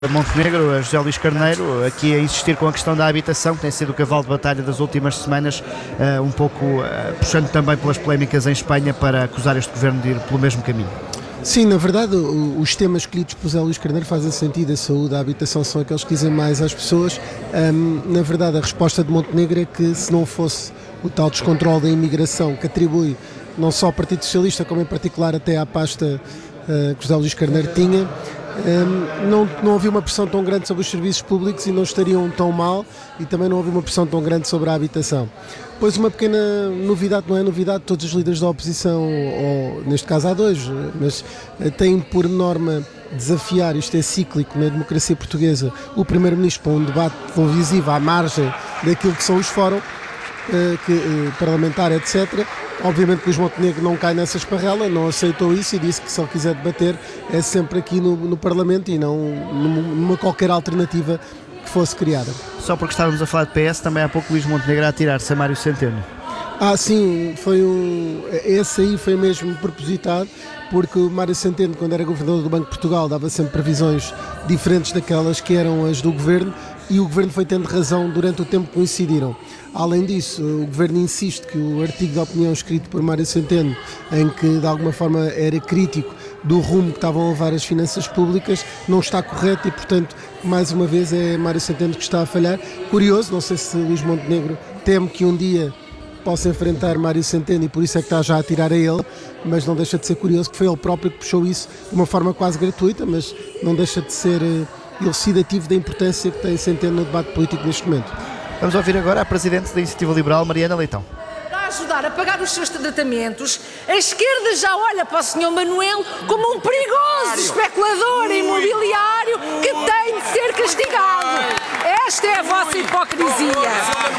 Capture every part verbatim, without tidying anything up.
Montenegro, a José Luís Carneiro, aqui a insistir com a questão da habitação, que tem sido o cavalo de batalha das últimas semanas, uh, um pouco uh, puxando também pelas polémicas em Espanha para acusar este governo de ir pelo mesmo caminho. Sim, na verdade os temas escolhidos por José Luís Carneiro fazem sentido. A saúde, a habitação são aqueles que dizem mais às pessoas. Um, na verdade a resposta de Montenegro é que se não fosse o tal descontrole da imigração que atribui não só ao Partido Socialista como em particular até à pasta uh, que José Luís Carneiro tinha, Um, não, não havia uma pressão tão grande sobre os serviços públicos e não estariam tão mal, e também não havia uma pressão tão grande sobre a habitação. Pois uma pequena novidade, não é novidade, todos os líderes da oposição, ou neste caso há dois, mas têm por norma desafiar, isto é cíclico na democracia portuguesa, o Primeiro-Ministro para um debate televisivo à margem daquilo que são os fóruns que, parlamentar, etcétera. Obviamente que Luís Montenegro não cai nessa esparrela, não aceitou isso e disse que se ele quiser debater é sempre aqui no, no Parlamento e não numa qualquer alternativa que fosse criada. Só porque estávamos a falar de P S, também há pouco Luís Montenegro a atirar-se a Mário Centeno. Ah, sim, foi um, esse aí foi mesmo propositado, porque o Mário Centeno, quando era governador do Banco de Portugal, dava sempre previsões diferentes daquelas que eram as do governo, e o governo foi tendo razão durante o tempo que coincidiram. Além disso, o governo insiste que o artigo de opinião escrito por Mário Centeno, em que de alguma forma era crítico do rumo que estavam a levar as finanças públicas, não está correto e, portanto, mais uma vez é Mário Centeno que está a falhar. Curioso, não sei se Luís Montenegro teme que um dia possa enfrentar Mário Centeno e por isso é que está já a tirar a ele, mas não deixa de ser curioso que foi ele próprio que puxou isso de uma forma quase gratuita, mas não deixa de ser elucidativo da importância que tem Centeno no debate político neste momento. Vamos ouvir agora a Presidente da Iniciativa Liberal, Mariana Leitão. Para ajudar a pagar os seus tratamentos, a esquerda já olha para o senhor Manuel como um perigoso especulador imobiliário que tem de ser castigado. Esta é a vossa hipocrisia.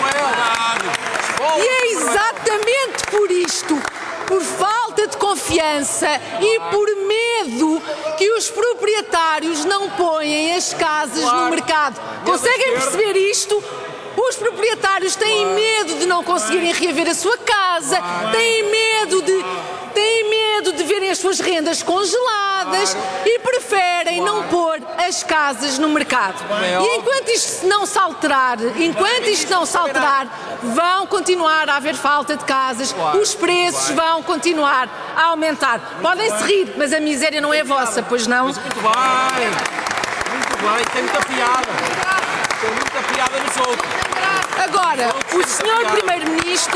E é exatamente por isto, por falta de confiança e por medo, que os proprietários não põem as casas no mercado. Conseguem perceber isto? Os proprietários têm medo de não conseguirem reaver a sua casa, têm medo de, têm medo de verem as suas rendas congeladas e preferem não pôr as casas no mercado. E enquanto isto não se alterar, enquanto isto não se alterar, vão continuar a haver falta de casas, os preços vão continuar a aumentar. Podem-se rir, mas a miséria não é vossa, pois não? Muito bem, muito bem, tem muita piada. Tem muita piada nos outros. Agora, o senhor Primeiro-Ministro,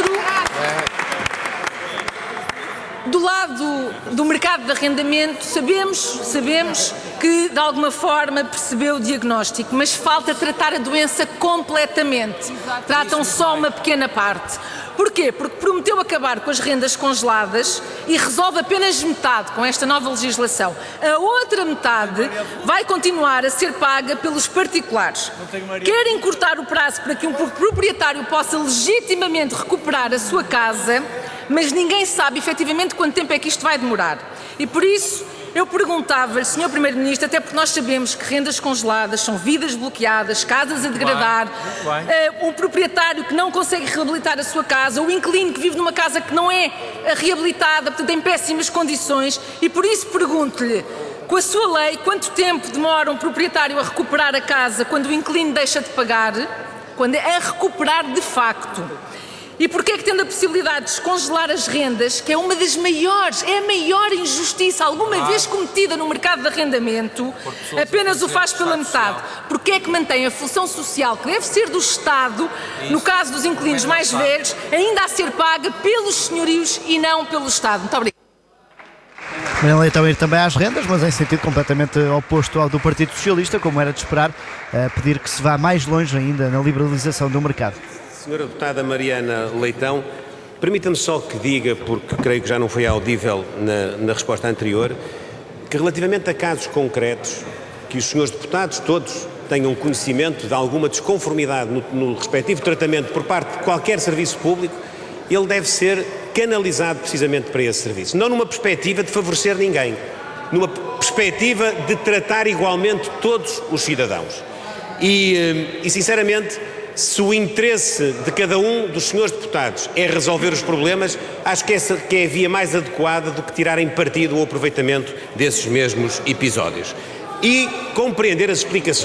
do lado do mercado de arrendamento, sabemos, sabemos que de alguma forma percebeu o diagnóstico, mas falta tratar a doença completamente. Tratam só uma pequena parte. Porquê? Porque prometeu acabar com as rendas congeladas e resolve apenas metade com esta nova legislação. A outra metade vai continuar a ser paga pelos particulares. Quer encurtar o prazo para que um proprietário possa legitimamente recuperar a sua casa, mas ninguém sabe efetivamente quanto tempo é que isto vai demorar. E por isso eu perguntava-lhe, senhor Primeiro-Ministro, até porque nós sabemos que rendas congeladas são vidas bloqueadas, casas a degradar, uh, um proprietário que não consegue reabilitar a sua casa, o inquilino que vive numa casa que não é reabilitada, portanto em péssimas condições, e por isso pergunto-lhe, com a sua lei, quanto tempo demora um proprietário a recuperar a casa quando o inquilino deixa de pagar, quando é a recuperar de facto? E porquê é que, tendo a possibilidade de descongelar as rendas, que é uma das maiores, é a maior injustiça alguma vez cometida no mercado de arrendamento, apenas o faz pela metade? Porquê é que mantém a função social, que deve ser do Estado, no caso dos inquilinos mais velhos, ainda a ser paga pelos senhorios e não pelo Estado? Muito obrigada. Mariana Leitão ir também às rendas, mas em sentido completamente oposto ao do Partido Socialista, como era de esperar, a pedir que se vá mais longe ainda na liberalização do mercado. Senhora Deputada Mariana Leitão, permita-me só que diga, porque creio que já não foi audível na, na resposta anterior, que relativamente a casos concretos, que os senhores deputados todos tenham conhecimento de alguma desconformidade no, no respectivo tratamento por parte de qualquer serviço público, ele deve ser canalizado precisamente para esse serviço. Não numa perspectiva de favorecer ninguém, numa perspectiva de tratar igualmente todos os cidadãos. E, e sinceramente, se o interesse de cada um dos senhores deputados é resolver os problemas, acho que essa que é a via mais adequada do que tirarem partido ou aproveitamento desses mesmos episódios. e compreender as explicações